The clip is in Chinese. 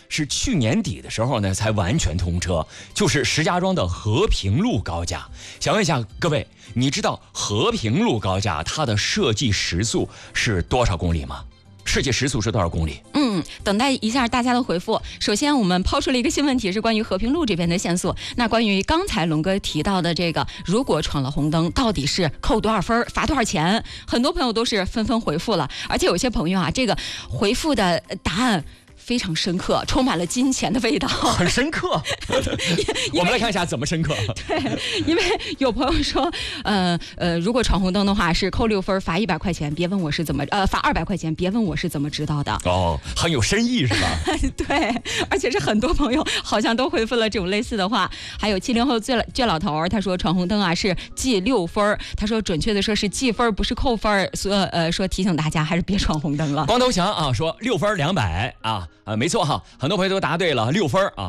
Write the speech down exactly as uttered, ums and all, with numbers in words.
是去年底的时候呢才完全通车，就是石家庄的和平路高架。想问一下各位，你知道和平路高架它的设计时速是多少公里吗？设计时速是多少公里？ 嗯，等待一下大家的回复。首先，我们抛出了一个新问题，是关于和平路这边的限速。那关于刚才龙哥提到的这个，如果闯了红灯，到底是扣多少分、罚多少钱？很多朋友都是纷纷回复了，而且有些朋友啊，这个回复的答案非常深刻，充满了金钱的味道， 很深刻。我们来看一下怎么深刻。 对，因为有朋友说，呃呃，如果闯红灯的话是扣六分，罚一百块钱，别问我是怎么，呃，罚二百块钱，别问我是怎么知道的。 哦，很有深意是吧？ 对，而且是很多朋友好像都回复了这种类似的话。还有七零后倔倔老头，他说闯红灯啊是记六分，他说准确的说是记分，不是扣分，所以呃说提醒大家还是别闯红灯了。 光头强啊说六分两百啊。啊，没错哈，很多朋友都答对了，六分啊。